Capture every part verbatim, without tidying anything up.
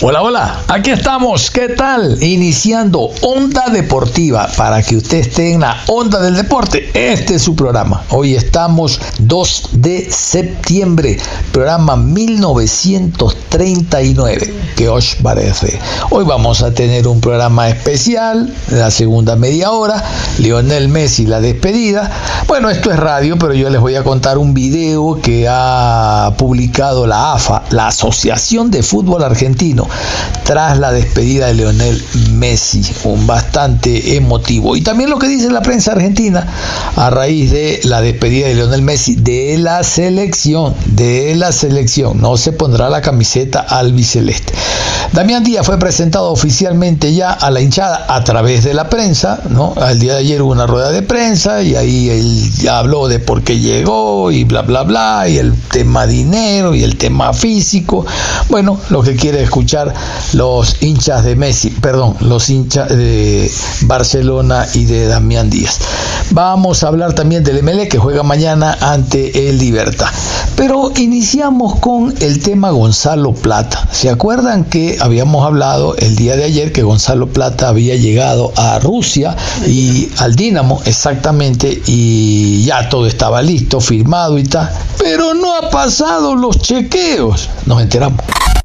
Hola, hola, aquí estamos, ¿qué tal? Iniciando Onda Deportiva, para que usted esté en la onda del deporte. Este es su programa. Hoy estamos dos de septiembre, programa mil novecientos treinta y nueve. ¿Qué os parece? Hoy vamos a tener un programa especial, la segunda media hora, Lionel Messi, la despedida. Bueno, esto es radio, pero yo les voy a contar un video que ha publicado la A F A, la Asociación de Fútbol Argentino, tras la despedida de Lionel Messi, un bastante emotivo. Y también lo que dice la prensa argentina a raíz de la despedida de Lionel Messi de la selección, de la selección, no se pondrá la camiseta albiceleste. Damián Díaz fue presentado oficialmente ya a la hinchada a través de la prensa, ¿no? Al día de ayer hubo una rueda de prensa y ahí él ya habló de por qué llegó y bla bla bla, y el tema dinero y el tema físico. Bueno, lo que quiere escuchar los hinchas de Messi, perdón, los hinchas de Barcelona y de Damián Díaz. Vamos a hablar también del Emelec, que juega mañana ante el Libertad. Pero iniciamos con el tema Gonzalo Plata. ¿Se acuerdan que habíamos hablado el día de ayer que Gonzalo Plata había llegado a Rusia y al Dinamo, exactamente, y ya todo estaba listo, firmado y tal, pero no ha pasado los chequeos? Nos enteramos.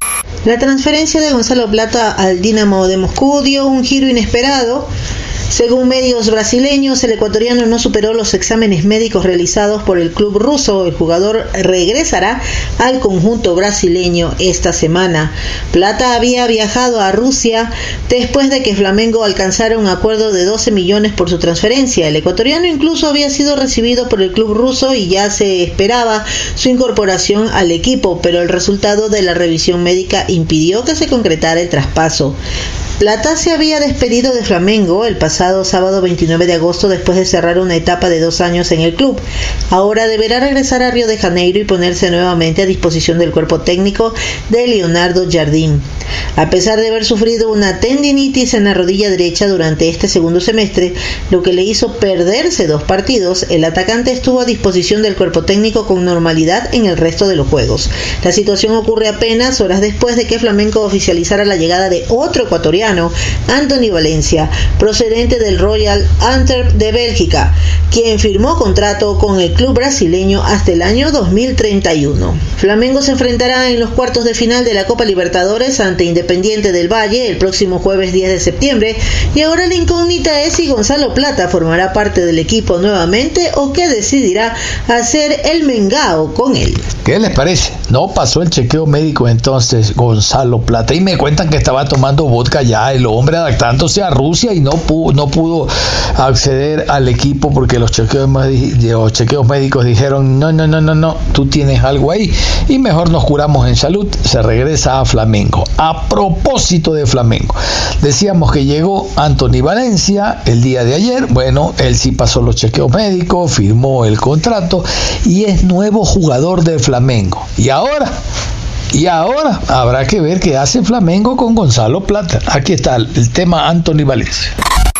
La transferencia de Gonzalo Plata al Dinamo de Moscú dio un giro inesperado. Según medios brasileños, el ecuatoriano no superó los exámenes médicos realizados por el club ruso. El jugador regresará al conjunto brasileño esta semana. Plata había viajado a Rusia después de que Flamengo alcanzara un acuerdo de doce millones por su transferencia. El ecuatoriano incluso había sido recibido por el club ruso y ya se esperaba su incorporación al equipo, pero el resultado de la revisión médica impidió que se concretara el traspaso. Plata se había despedido de Flamengo el pasado sábado veintinueve de agosto después de cerrar una etapa de dos años en el club. Ahora deberá regresar a Río de Janeiro y ponerse nuevamente a disposición del cuerpo técnico de Leonardo Jardim. A pesar de haber sufrido una tendinitis en la rodilla derecha durante este segundo semestre, lo que le hizo perderse dos partidos, el atacante estuvo a disposición del cuerpo técnico con normalidad en el resto de los juegos. La situación ocurre apenas horas después de que Flamengo oficializara la llegada de otro ecuatoriano, Anthony Valencia, procedente del Royal Antwerp de Bélgica, quien firmó contrato con el club brasileño hasta el año dos mil treinta y uno. Flamengo se enfrentará en los cuartos de final de la Copa Libertadores ante Independiente del Valle el próximo jueves diez de septiembre, y ahora la incógnita es si Gonzalo Plata formará parte del equipo nuevamente o qué decidirá hacer el Mengao con él. ¿Qué les parece? No pasó el chequeo médico entonces Gonzalo Plata, y me cuentan que estaba tomando vodka ya el hombre, adaptándose a Rusia, y no pudo, no pudo acceder al equipo porque los chequeos, los chequeos médicos dijeron no, no, no, no, no, tú tienes algo ahí y mejor nos curamos en salud. Se regresa a Flamengo. A propósito de Flamengo, decíamos que llegó Anthony Valencia el día de ayer. Bueno, él sí pasó los chequeos médicos, firmó el contrato y es nuevo jugador de Flamengo. Y ahora Y ahora habrá que ver qué hace Flamengo con Gonzalo Plata. Aquí está el tema Anthony Valencia.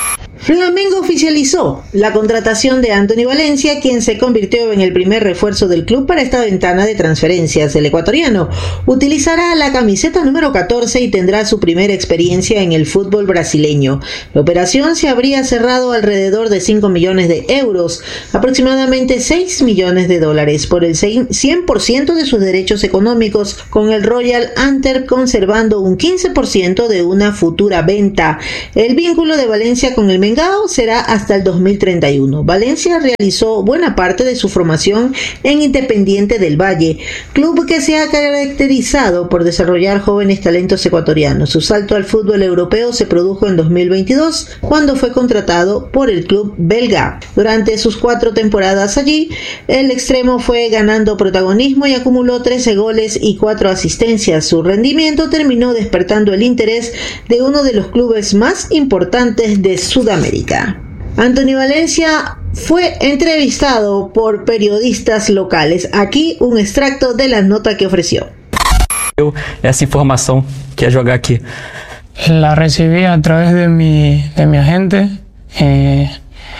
Flamengo oficializó la contratación de Anthony Valencia, quien se convirtió en el primer refuerzo del club para esta ventana de transferencias. El ecuatoriano utilizará la camiseta número catorce y tendrá su primera experiencia en el fútbol brasileño. La operación se habría cerrado alrededor de cinco millones de euros, aproximadamente seis millones de dólares, por el cien por ciento de sus derechos económicos, con el Royal Antwerp conservando un quince por ciento de una futura venta. El vínculo de Valencia con el Mengao será hasta el dos mil treinta y uno. Valencia realizó buena parte de su formación en Independiente del Valle, club que se ha caracterizado por desarrollar jóvenes talentos ecuatorianos. Su salto al fútbol europeo se produjo en dos mil veintidós, cuando fue contratado por el club belga. Durante sus cuatro temporadas allí, el extremo fue ganando protagonismo y acumuló trece goles y cuatro asistencias. Su rendimiento terminó despertando el interés de uno de los clubes más importantes de Sudamérica. Anthony Valencia fue entrevistado por periodistas locales. Aquí un extracto de la nota que ofreció. Esa información que es jugar aquí. La recibí a través de mi, de mi agente. Eh,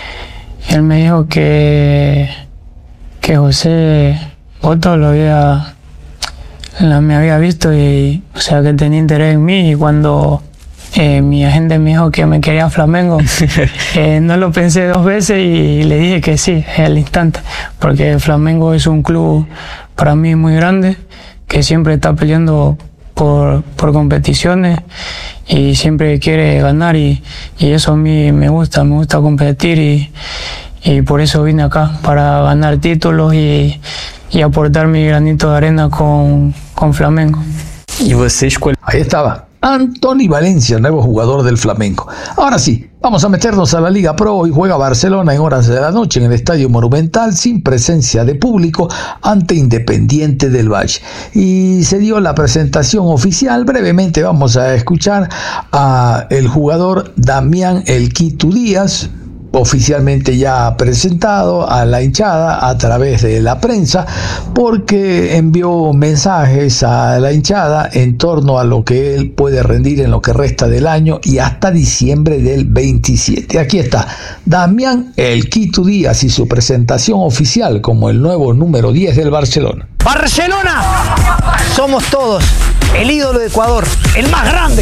él me dijo que, que José Otto lo había, la, me había visto y, o sea, que tenía interés en mí, y cuando eh, mi agente me dijo que me quería Flamengo, eh, no lo pensé dos veces y le dije que sí, al instante, porque Flamengo es un club para mí muy grande, que siempre está peleando por, por competiciones y siempre quiere ganar, y, y eso a mí me gusta, me gusta competir, y, y por eso vine acá, para ganar títulos y, y aportar mi granito de arena con, con Flamengo. E você escolheu. Ahí estaba Antony Valencia, nuevo jugador del Flamengo. Ahora sí, vamos a meternos a la Liga Pro. Hoy juega Barcelona en horas de la noche en el Estadio Monumental, sin presencia de público, ante Independiente del Valle. Y se dio la presentación oficial. Brevemente vamos a escuchar a el jugador Damián El Quitu Díaz, oficialmente ya presentado a la hinchada a través de la prensa, porque envió mensajes a la hinchada en torno a lo que él puede rendir en lo que resta del año y hasta diciembre del veintisiete. Aquí está Damián El Quitu Díaz y su presentación oficial como el nuevo número diez del Barcelona. Barcelona, somos todos el ídolo de Ecuador, el más grande.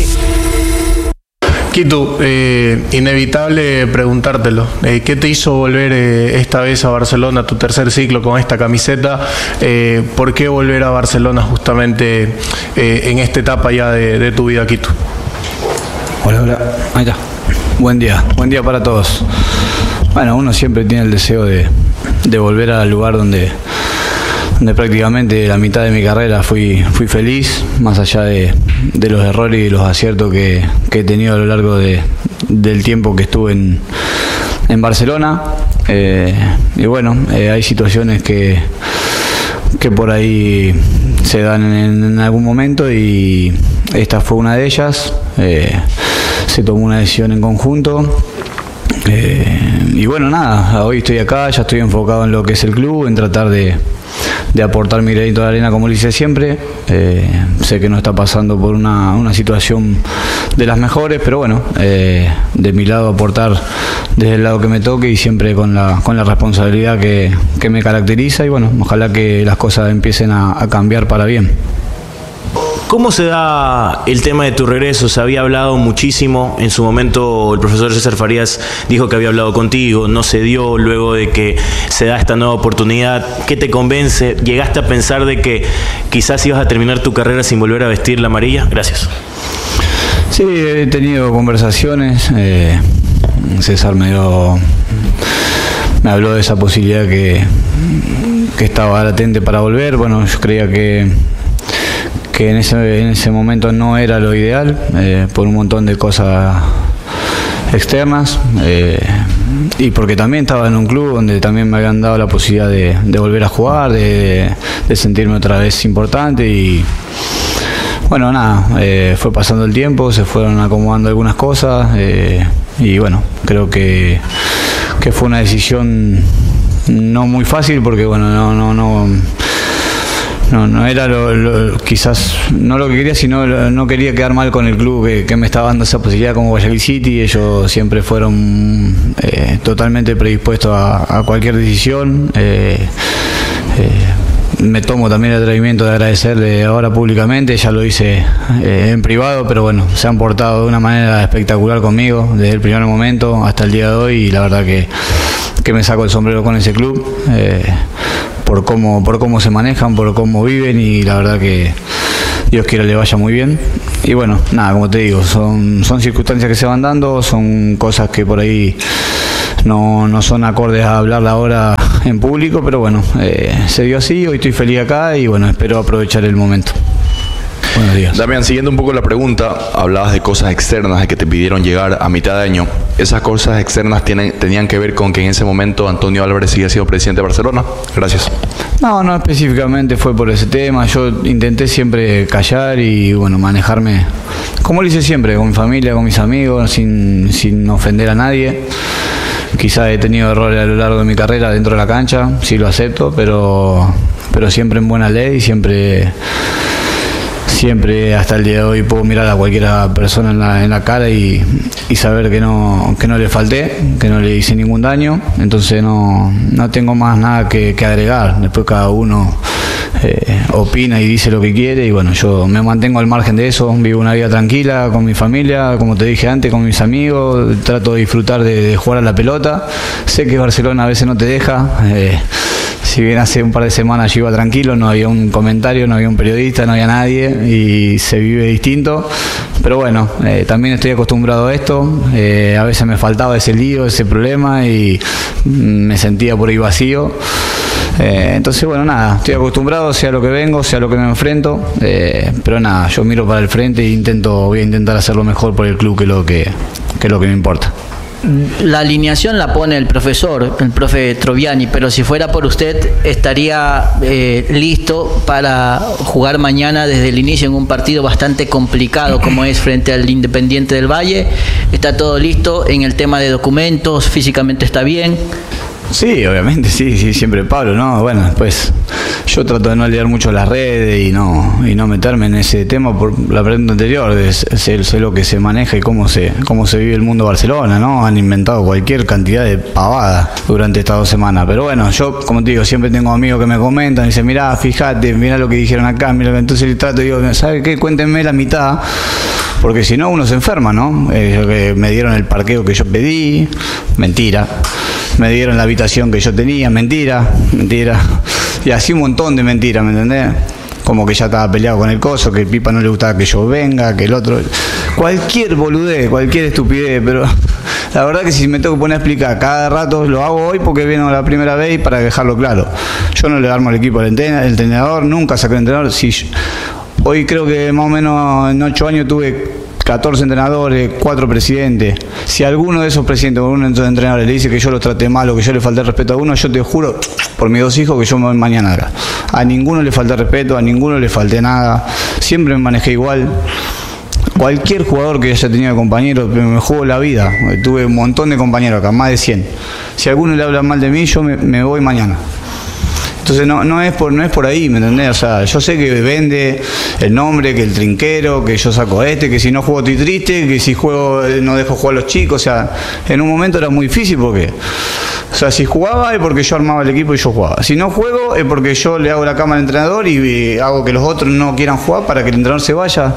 Quitu, eh, inevitable preguntártelo. Eh, ¿Qué te hizo volver eh, esta vez a Barcelona, tu tercer ciclo con esta camiseta? Eh, ¿Por qué volver a Barcelona justamente eh, en esta etapa ya de, de tu vida, Quitu? Hola, hola. Ahí está. Buen día. Buen día para todos. Bueno, uno siempre tiene el deseo de, de volver al lugar donde... donde prácticamente la mitad de mi carrera fui, fui feliz, más allá de, de los errores y los aciertos que, que he tenido a lo largo de, del tiempo que estuve en, en Barcelona. Eh, y bueno, eh, hay situaciones que, que por ahí se dan en, en algún momento, y esta fue una de ellas. Eh, se tomó una decisión en conjunto. Eh, y bueno, nada, hoy estoy acá, ya estoy enfocado en lo que es el club, en tratar de, de aportar mi granito de arena como lo hice siempre. Eh, sé que no está pasando por una, una situación de las mejores, pero bueno, eh, de mi lado aportar desde el lado que me toque y siempre con la, con la responsabilidad que, que me caracteriza, y bueno, ojalá que las cosas empiecen a, a cambiar para bien. ¿Cómo se da el tema de tu regreso? Se había hablado muchísimo, en su momento el profesor César Farías dijo que había hablado contigo, no se dio, luego de que se da esta nueva oportunidad. ¿Qué te convence? ¿Llegaste a pensar de que quizás ibas a terminar tu carrera sin volver a vestir la amarilla? Gracias. Sí, he tenido conversaciones, eh, César me dio, me habló de esa posibilidad que, que estaba latente para volver. Bueno, yo creía que que en ese, en ese momento no era lo ideal, eh, por un montón de cosas externas, eh, y porque también estaba en un club donde también me habían dado la posibilidad de, de volver a jugar, de, de sentirme otra vez importante. Y bueno, nada, eh, fue pasando el tiempo, se fueron acomodando algunas cosas, eh, y bueno, creo que, que fue una decisión no muy fácil, porque bueno, no, no, no No, no era lo, lo, quizás no lo que quería, sino lo, no quería quedar mal con el club que, que me estaba dando esa posibilidad como Guayaquil City. Ellos siempre fueron eh, totalmente predispuestos a, a cualquier decisión. Eh, eh, me tomo también el atrevimiento de agradecerle ahora públicamente, ya lo hice eh, en privado, pero bueno, se han portado de una manera espectacular conmigo desde el primer momento hasta el día de hoy, y la verdad que, que me saco el sombrero con ese club. Eh, por cómo por cómo se manejan, por cómo viven, y la verdad que Dios quiera le vaya muy bien. Y bueno, nada, como te digo, son, son circunstancias que se van dando, son cosas que por ahí no, no son acordes a hablarla ahora en público, pero bueno, eh, se dio así, hoy estoy feliz acá y bueno, espero aprovechar el momento. Buenos días. Damián, siguiendo un poco la pregunta, hablabas de cosas externas, de que te pidieron llegar a mitad de año. ¿Esas cosas externas tienen, tenían que ver con que en ese momento Antonio Álvarez sigue siendo presidente de Barcelona? Gracias. No, no específicamente fue por ese tema. Yo intenté siempre callar y bueno, manejarme como lo hice siempre, con mi familia, con mis amigos, sin, sin ofender a nadie. Quizá he tenido errores a lo largo de mi carrera dentro de la cancha, sí lo acepto, pero, pero siempre en buena ley, siempre... Siempre hasta el día de hoy puedo mirar a cualquier persona en la, en la cara y, y saber que no, que no le falté, que no le hice ningún daño. Entonces no, no tengo más nada que, que agregar. Después cada uno eh, opina y dice lo que quiere, y bueno, yo me mantengo al margen de eso, vivo una vida tranquila con mi familia, como te dije antes, con mis amigos, trato de disfrutar de, de jugar a la pelota. Sé que Barcelona a veces no te deja, eh, si bien hace un par de semanas yo iba tranquilo, no había un comentario, no había un periodista, no había nadie y se vive distinto, pero bueno, eh, también estoy acostumbrado a esto, eh, a veces me faltaba ese lío, ese problema y me sentía por ahí vacío. Eh, entonces bueno, nada, estoy acostumbrado, sea lo que vengo, sea lo que me enfrento, eh, pero nada, yo miro para el frente e intento, voy a intentar hacer lo mejor por el club, que es lo que, que es lo que me importa. La alineación la pone el profesor, el profe Troviani, pero si fuera por usted, ¿estaría eh, listo para jugar mañana desde el inicio en un partido bastante complicado como es frente al Independiente del Valle? ¿Está todo listo en el tema de documentos? ¿Físicamente está bien? Sí, obviamente, sí, sí, siempre Pablo, ¿no? Bueno, después yo trato de no leer mucho las redes y no y no meterme en ese tema por la pregunta anterior, de sé, sé lo que se maneja y cómo se cómo se vive el mundo de Barcelona, ¿no? Han inventado cualquier cantidad de pavadas durante estas dos semanas, pero bueno, yo, como te digo, siempre tengo amigos que me comentan y dicen, mirá, fíjate, mirá lo que dijeron acá, mirá, entonces trato y digo, ¿sabe qué? Cuéntenme la mitad, porque si no uno se enferma, ¿no? Eh, me dieron el parqueo que yo pedí, mentira. Me dieron la habitación que yo tenía, mentira, mentira. Y así un montón de mentiras, ¿me entendés? Como que ya estaba peleado con el coso, que el Pipa no le gustaba que yo venga, que el otro... Cualquier boludez, cualquier estupidez, pero la verdad que si me tengo que poner a explicar cada rato, lo hago hoy porque vino la primera vez y para dejarlo claro. Yo no le armo el equipo al entrenador, nunca saqué el entrenador. Si yo, hoy creo que más o menos en ocho años tuve catorce entrenadores, cuatro presidentes. Si alguno de esos presidentes o uno de esos entrenadores le dice que yo los traté mal o que yo le falté respeto a uno, yo te juro por mis dos hijos que yo me voy mañana acá. A ninguno le falté respeto, a ninguno le falté nada. Siempre me manejé igual. Cualquier jugador que haya tenido compañeros, me juego la vida. Tuve un montón de compañeros acá, más de cien. Si alguno le habla mal de mí, yo me, me voy mañana. Entonces no, no es por no es por ahí, ¿me entendés? O sea, yo sé que vende el nombre, que el trinquero, que yo saco este, que si no juego estoy triste, que si juego no dejo jugar a los chicos. O sea, en un momento era muy difícil porque, o sea, si jugaba es porque yo armaba el equipo y yo jugaba. Si no juego es porque yo le hago la cama al entrenador y, y hago que los otros no quieran jugar para que el entrenador se vaya.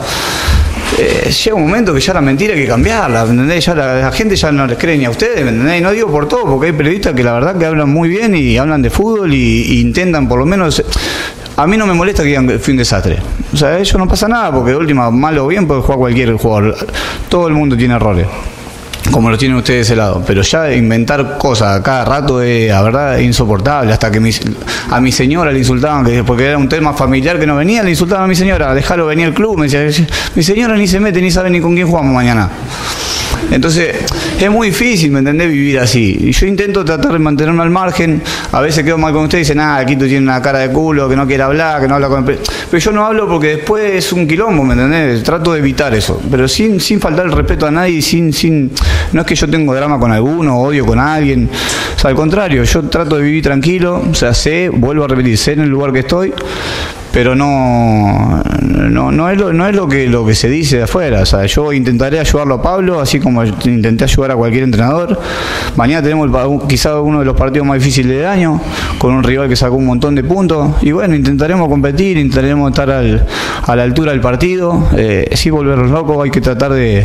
Eh, llega un momento que ya la mentira hay que cambiarla, ¿me entendés? Ya la, la gente ya no les cree ni a ustedes, ¿me entendés? Y no digo por todo, porque hay periodistas que la verdad que hablan muy bien y hablan de fútbol y, y intentan por lo menos... A mí no me molesta que digan que fue un desastre. O sea, eso no pasa nada, porque de última, mal o bien, puede jugar cualquier jugador. Todo el mundo tiene errores, como lo tienen ustedes de ese lado, pero ya inventar cosas a cada rato es, la verdad, es insoportable. Hasta que mi, a mi señora le insultaban, que porque era un tema familiar que no venía, le insultaban a mi señora, déjalo venir al club, me decía, mi señora ni se mete ni sabe ni con quién jugamos mañana. Entonces es muy difícil, ¿me entendés? Vivir así. Y yo intento tratar de mantenerme al margen. A veces quedo mal con ustedes y dicen, ah, aquí tú tienes una cara de culo, que no quiere hablar, que no habla con el... Pero yo no hablo porque después es un quilombo, ¿me entendés? Trato de evitar eso, pero sin, sin faltar el respeto a nadie, sin, sin... No es que yo tengo drama con alguno, odio con alguien. O sea, al contrario, yo trato de vivir tranquilo. O sea, sé, vuelvo a repetir, sé en el lugar que estoy, pero no no no es lo, no es lo que lo que se dice de afuera. O sea, yo intentaré ayudarlo a Pablo, así como intenté ayudar a cualquier entrenador. Mañana tenemos el, quizá uno de los partidos más difíciles del año, con un rival que sacó un montón de puntos, y bueno, intentaremos competir, intentaremos estar al, a la altura del partido, eh, sí volvernos locos. Hay que tratar de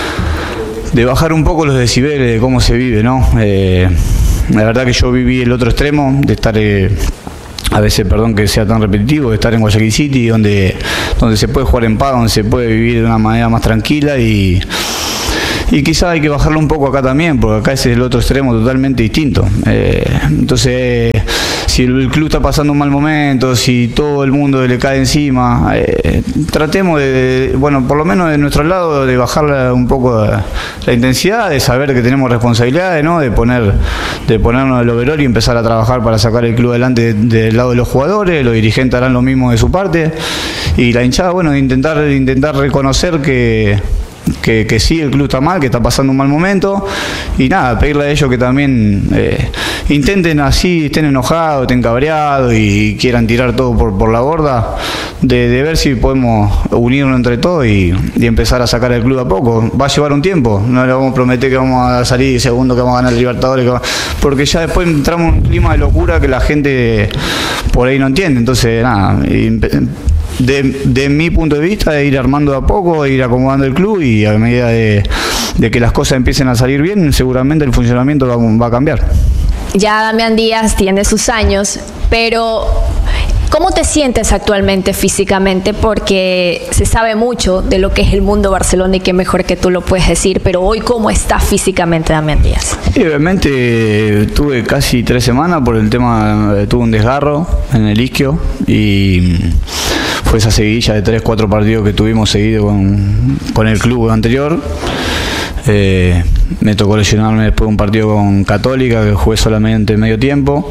de bajar un poco los decibeles de cómo se vive, ¿no? Eh, la verdad que yo viví el otro extremo, de estar... Eh, a veces, perdón que sea tan repetitivo, de estar en Guayaquil City, donde, donde se puede jugar en paz, donde se puede vivir de una manera más tranquila, y, y quizás hay que bajarlo un poco acá también, porque acá es el otro extremo totalmente distinto. Eh, entonces, si el club está pasando un mal momento, si todo el mundo le cae encima, eh, tratemos de, de, bueno, por lo menos de nuestro lado, de bajar un poco la, la intensidad, de saber que tenemos responsabilidades, ¿no? De poner, de ponernos el overall y empezar a trabajar para sacar el club adelante del lado de los jugadores. Los dirigentes harán lo mismo de su parte, y la hinchada, bueno, de intentar, de intentar reconocer que que, que sí, el club está mal, que está pasando un mal momento, y nada, pedirle a ellos que también eh, intenten así, estén enojados, estén cabreados y quieran tirar todo por, por la borda, de, de ver si podemos unirnos entre todos y, y empezar a sacar el club a poco. Va a llevar un tiempo, no le vamos a prometer que vamos a salir segundo, que vamos a ganar el Libertadores, que va, porque ya después entramos en un clima de locura que la gente por ahí no entiende. Entonces nada, de, de mi punto de vista, de ir armando de a poco, de ir acomodando el club, y a medida de, de que las cosas empiecen a salir bien, seguramente el funcionamiento va, va a cambiar. Ya Damián Díaz tiene sus años, pero ¿cómo te sientes actualmente físicamente? Porque se sabe mucho de lo que es el mundo Barcelona y qué mejor que tú lo puedes decir, pero hoy, ¿cómo está físicamente Damián Díaz? Y obviamente tuve casi tres semanas por el tema, tuve un desgarro en el isquio y fue esa seguidilla de tres, cuatro partidos que tuvimos seguidos con, con el club anterior. Eh, me tocó lesionarme después de un partido con Católica, que jugué solamente medio tiempo.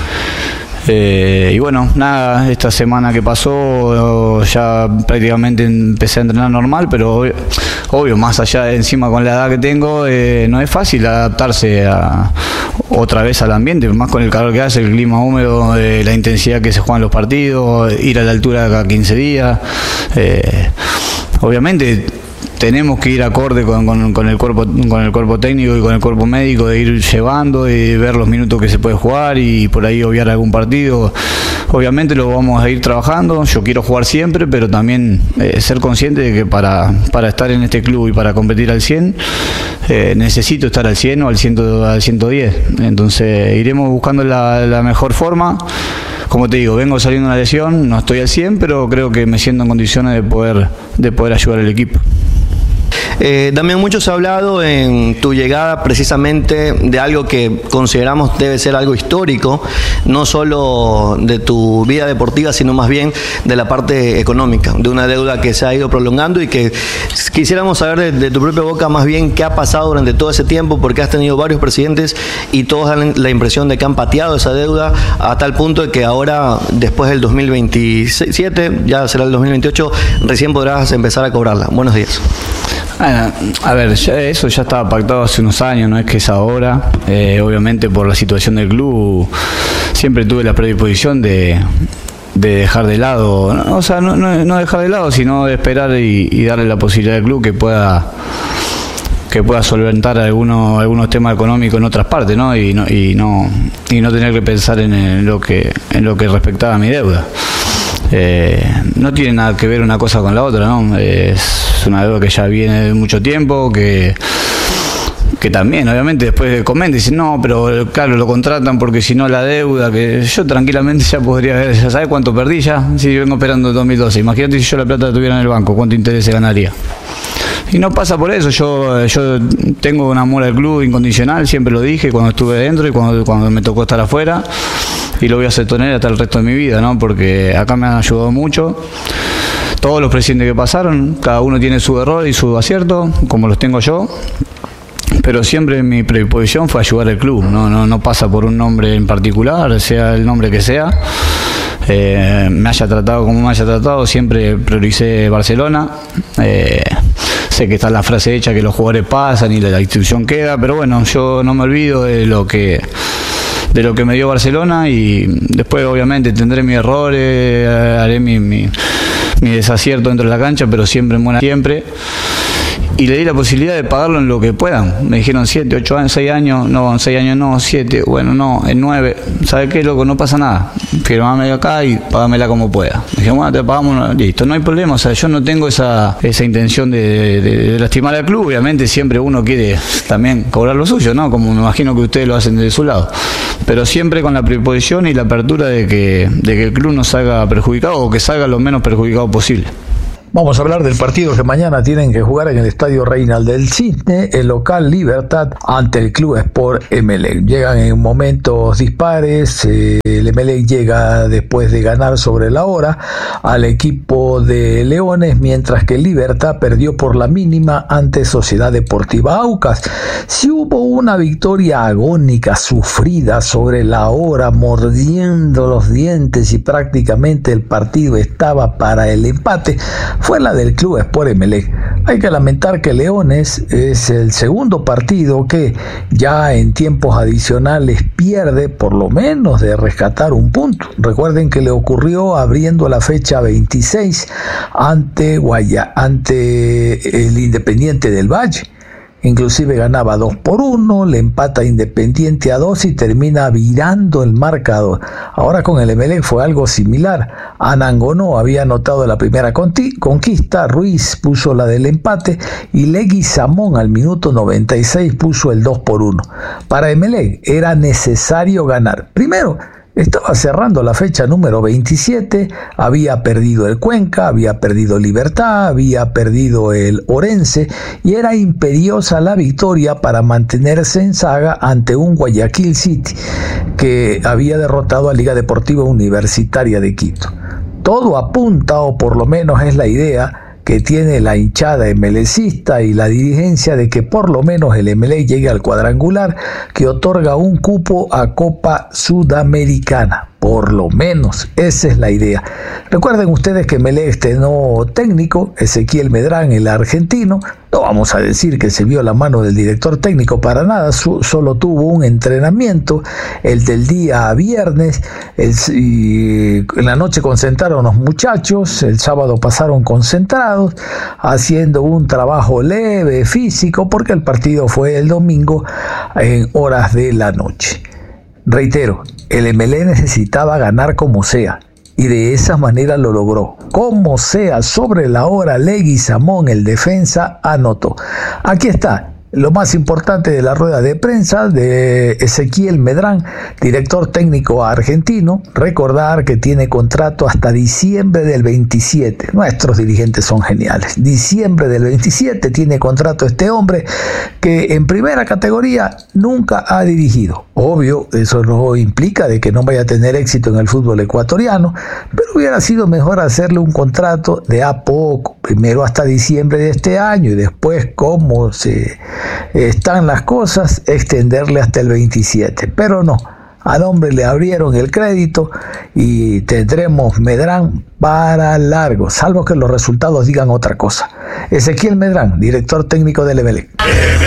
Eh, y bueno, nada, esta semana que pasó ya prácticamente empecé a entrenar normal, pero obvio, obvio más allá de encima con la edad que tengo, eh, no es fácil adaptarse a, otra vez al ambiente, más con el calor que hace, el clima húmedo, eh, la intensidad que se juegan los partidos, ir a la altura cada quince días. Eh, obviamente tenemos que ir acorde con, con, con el cuerpo con el cuerpo técnico y con el cuerpo médico, de ir llevando y ver los minutos que se puede jugar y por ahí obviar algún partido. Obviamente lo vamos a ir trabajando. Yo quiero jugar siempre, pero también eh, ser consciente de que para, para estar en este club y para competir al cien, eh, necesito estar al cien o al, cien, al ciento diez. Entonces iremos buscando la, la mejor forma. Como te digo, vengo saliendo de una lesión, no estoy al cien, pero creo que me siento en condiciones de poder, de poder ayudar al equipo. Eh, Damián, mucho se ha hablado en tu llegada precisamente de algo que consideramos debe ser algo histórico, no solo de tu vida deportiva, sino más bien de la parte económica, de una deuda que se ha ido prolongando y que quisiéramos saber de, de tu propia boca más bien qué ha pasado durante todo ese tiempo, porque has tenido varios presidentes y todos dan la impresión de que han pateado esa deuda a tal punto de que ahora, después del dos mil veintisiete, ya será el dos mil veintiocho, recién podrás empezar a cobrarla. Buenos días. Bueno, a ver, ya eso ya estaba pactado hace unos años, no es que es ahora. Eh, obviamente por la situación del club siempre tuve la predisposición de, de dejar de lado, no, o sea, no, no, no dejar de lado, sino de esperar y, y darle la posibilidad al club que pueda que pueda solventar algunos algunos temas económicos en otras partes, ¿no? Y no y no y no tener que pensar en, en lo que en lo que respectaba a mi deuda. Eh, no tiene nada que ver una cosa con la otra, ¿no? Es una deuda que ya viene de mucho tiempo, que que también, obviamente, después comenta y dicen, no, pero claro, lo contratan porque si no la deuda, que yo tranquilamente ya podría ver, ya sabes cuánto perdí ya, si vengo esperando el dos mil doce, imagínate si yo la plata la tuviera en el banco, cuánto interés se ganaría. Y no pasa por eso, yo yo tengo un amor al club incondicional, siempre lo dije cuando estuve dentro y cuando, cuando me tocó estar afuera, y lo voy a sostener hasta el resto de mi vida, ¿no? Porque acá me han ayudado mucho. Todos los presidentes que pasaron, cada uno tiene su error y su acierto, como los tengo yo, pero siempre mi predisposición fue ayudar al club, no, no, no pasa por un nombre en particular, sea el nombre que sea, eh, me haya tratado como me haya tratado, siempre prioricé Barcelona. Eh, sé que está la frase hecha que los jugadores pasan y la, la institución queda, pero bueno, yo no me olvido de lo que de lo que me dio Barcelona y después obviamente tendré mis errores, haré mi, mi mi desacierto dentro de la cancha, pero siempre en buena siempre. Y le di la posibilidad de pagarlo en lo que puedan. Me dijeron siete, ocho años, seis años, no, seis años no, siete, bueno, no, en nueve. ¿Sabes qué, loco? No pasa nada. Firmame acá y págamela como pueda. Me dijeron, bueno, te pagamos, listo, no hay problema. O sea, yo no tengo esa, esa intención de, de, de lastimar al club. Obviamente siempre uno quiere también cobrar lo suyo, ¿no? Como me imagino que ustedes lo hacen de su lado. Pero siempre con la predisposición y la apertura de que, de que el club no salga perjudicado o que salga lo menos perjudicado posible. Vamos a hablar del partido que mañana tienen que jugar en el Estadio Reinald del Cisne, el local Libertad ante el Club Sport Emelec. Llegan en momentos dispares, eh, el Emelec llega después de ganar sobre la hora al equipo de Leones, mientras que Libertad perdió por la mínima ante Sociedad Deportiva Aucas. Si hubo una victoria agónica, sufrida sobre la hora, mordiendo los dientes y prácticamente el partido estaba para el empate, fue la del Club Sport Emelec. Hay que lamentar que Leones es el segundo partido que ya en tiempos adicionales pierde por lo menos de rescatar un punto. Recuerden que le ocurrió abriendo la fecha veintiséis ante Guaya, ante el Independiente del Valle. Inclusive ganaba dos por uno, le empata Independiente a dos y termina virando el marcador. Ahora con el Emelec fue algo similar. Anangonó había anotado la primera conquista, Ruiz puso la del empate y Leguizamón al minuto noventa y seis puso el dos por uno. Para Emelec era necesario ganar. Primero, estaba cerrando la fecha número veintisiete, había perdido el Cuenca, había perdido Libertad, había perdido el Orense y era imperiosa la victoria para mantenerse en saga ante un Guayaquil City que había derrotado a Liga Deportiva Universitaria de Quito. Todo apunta, o por lo menos es la idea que tiene la hinchada emelecista y la dirigencia, de que por lo menos el Emelec llegue al cuadrangular que otorga un cupo a Copa Sudamericana. Por lo menos, esa es la idea. Recuerden ustedes que Emelec estrenó técnico, Ezequiel Medrán, el argentino. No vamos a decir que se vio la mano del director técnico para nada, su, solo tuvo un entrenamiento, el del día viernes, el, y en la noche concentraron los muchachos, el sábado pasaron concentrados, haciendo un trabajo leve, físico, porque el partido fue el domingo en horas de la noche. Reitero, el Emelec necesitaba ganar como sea, y de esa manera lo logró. Como sea, sobre la hora, Leguizamón, el defensa, anotó. Aquí está lo más importante de la rueda de prensa de Ezequiel Medrán, director técnico argentino. Recordar que tiene contrato hasta diciembre del veintisiete. Nuestros dirigentes son geniales. Diciembre del veintisiete tiene contrato este hombre, que en primera categoría nunca ha dirigido. Obvio, eso no implica de que no vaya a tener éxito en el fútbol ecuatoriano, pero hubiera sido mejor hacerle un contrato de a poco, primero hasta diciembre de este año y después, como se están las cosas, extenderle hasta el veintisiete. Pero no, al hombre le abrieron el crédito y tendremos Medrán para largo, salvo que los resultados digan otra cosa. Ezequiel Medrán, director técnico del Emelec.